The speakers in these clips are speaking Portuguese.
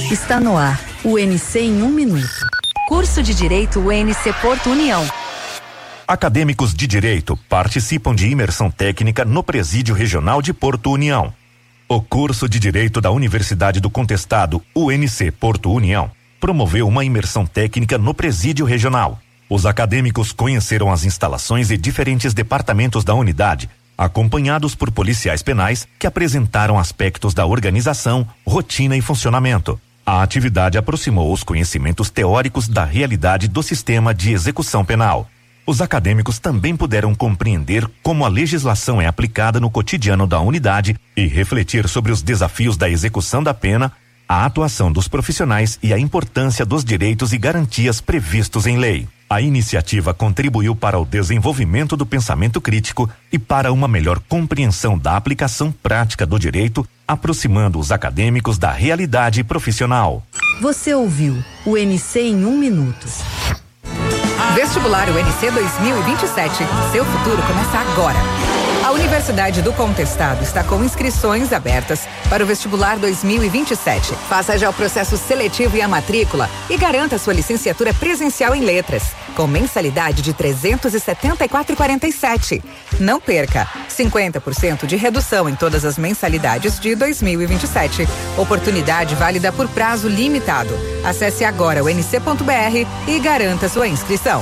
Está no ar, o UNC em 1 minuto. Curso de Direito UNC Porto União. Acadêmicos de Direito participam de imersão técnica no Presídio Regional de Porto União. O curso de Direito da Universidade do Contestado UNC Porto União promoveu uma imersão técnica no Presídio Regional. Os acadêmicos conheceram as instalações e diferentes departamentos da unidade, acompanhados por policiais penais que apresentaram aspectos da organização, rotina e funcionamento. A atividade aproximou os conhecimentos teóricos da realidade do sistema de execução penal. Os acadêmicos também puderam compreender como a legislação é aplicada no cotidiano da unidade e refletir sobre os desafios da execução da pena, a atuação dos profissionais e a importância dos direitos e garantias previstos em lei. A iniciativa contribuiu para o desenvolvimento do pensamento crítico e para uma melhor compreensão da aplicação prática do direito, aproximando os acadêmicos da realidade profissional. Você ouviu o UNC em 1 minuto. Vestibular UNC 2027. Seu futuro começa agora. A Universidade do Contestado está com inscrições abertas para o Vestibular 2027. Faça já o processo seletivo e a matrícula e garanta sua licenciatura presencial em letras, com mensalidade de R$ 374,47. Não perca! 50% de redução em todas as mensalidades de 2027. Oportunidade válida por prazo limitado. Acesse agora o unc.br e garanta sua inscrição.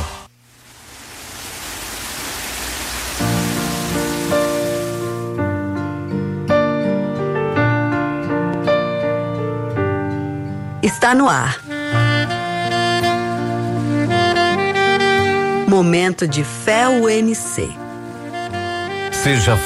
Está no ar. Momento de Fé UNC. Seja